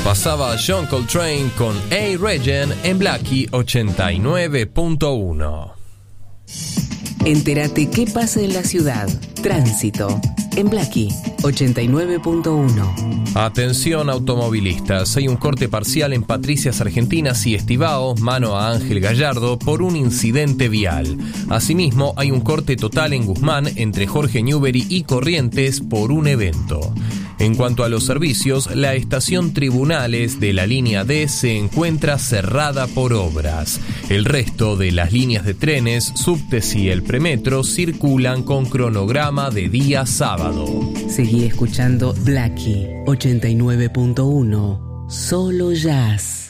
Pasaba John Coltrane con A. Regent en Blackie 89.1. Entérate qué pasa en la ciudad. Tránsito en Blackie 89.1. Atención automovilistas, hay un corte parcial en Patricias Argentinas y Estibao, mano a Ángel Gallardo, por un incidente vial. Asimismo, hay un corte total en Guzmán entre Jorge Newbery y Corrientes por un evento. En cuanto a los servicios, la estación Tribunales de la línea D se encuentra cerrada por obras. El resto de las líneas de trenes, subtes y el premetro circulan con cronograma de día sábado. Seguí escuchando Blackie 89.1. Solo jazz.